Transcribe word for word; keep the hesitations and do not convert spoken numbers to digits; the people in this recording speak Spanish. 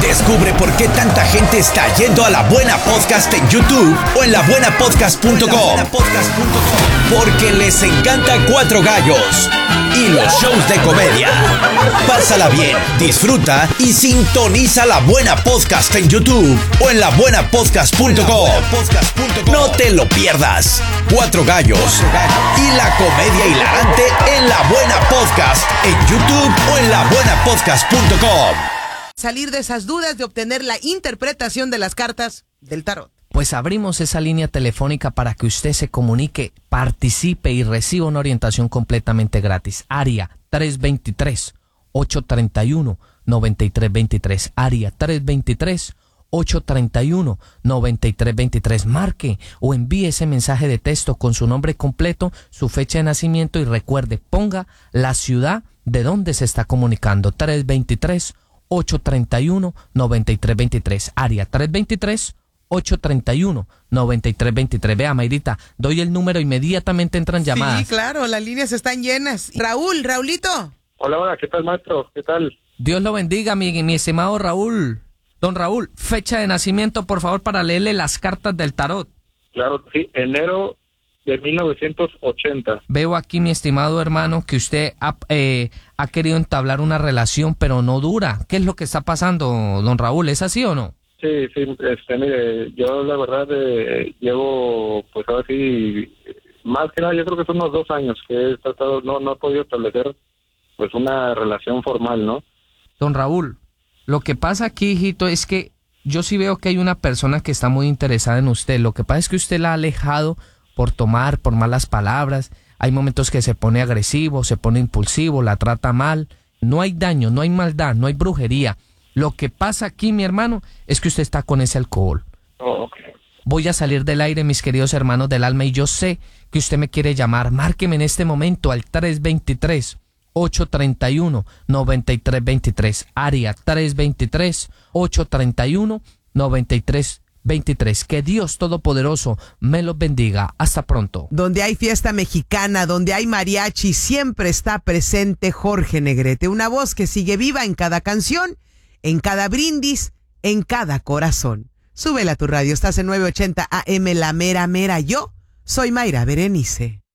Descubre por qué tanta gente está yendo a La Buena Podcast en YouTube o en la buena podcast punto com. Porque les encanta Cuatro Gallos y los shows de comedia. Pásala bien, disfruta y sintoniza La Buena Podcast en YouTube o en la buena podcast punto com. No te lo pierdas. Cuatro Gallos y la comedia hilarante en La Buena Podcast en YouTube o en la buena podcast punto com. Salir de esas dudas de obtener la interpretación de las cartas del tarot. Pues abrimos esa línea telefónica para que usted se comunique, participe y reciba una orientación completamente gratis. Área tres dos tres, ocho tres uno, nueve tres dos tres. Área tres dos tres, ocho tres uno, nueve tres dos tres. Marque o envíe ese mensaje de texto con su nombre completo, su fecha de nacimiento y recuerde, ponga la ciudad de donde se está comunicando. tres dos tres, ocho tres uno, nueve tres dos tres. Área tres dos tres, ocho tres uno, nueve tres dos tres. Vea, Mayrita, doy el número, inmediatamente entran llamadas. Sí, claro, las líneas están llenas. Raúl, Raulito. Hola, hola, ¿qué tal, maestro? ¿Qué tal? Dios lo bendiga, mi, mi estimado Raúl. Don Raúl, fecha de nacimiento, por favor, para leerle las cartas del tarot. Claro, sí, enero de mil novecientos ochenta. Veo aquí, mi estimado hermano, que usted ha, eh, ha querido entablar una relación, pero no dura. ¿Qué es lo que está pasando, don Raúl? ¿Es así o no? Sí, sí, este, mire, yo la verdad eh, llevo, pues ahora sí, más que nada, yo creo que son unos dos años que he tratado, no, no he podido establecer, pues, una relación formal, ¿no? Don Raúl, lo que pasa aquí, hijito, es que yo sí veo que hay una persona que está muy interesada en usted. Lo que pasa es que usted la ha alejado por tomar, por malas palabras. Hay momentos que se pone agresivo, se pone impulsivo, la trata mal. No hay daño, no hay maldad, no hay brujería. Lo que pasa aquí, mi hermano, es que usted está con ese alcohol. Oh, okay. Voy a salir del aire, mis queridos hermanos del alma, y yo sé que usted me quiere llamar. Márqueme en este momento al tres dos tres, ocho tres uno, nueve tres dos tres. Área tres dos tres, ocho tres uno, nueve tres dos tres. Que Dios Todopoderoso me los bendiga. Hasta pronto. Donde hay fiesta mexicana, donde hay mariachi, siempre está presente Jorge Negrete. Una voz que sigue viva en cada canción, en cada brindis, en cada corazón. Súbela a tu radio, estás en nueve ochenta A M, La Mera Mera. Yo soy Mayra Berenice.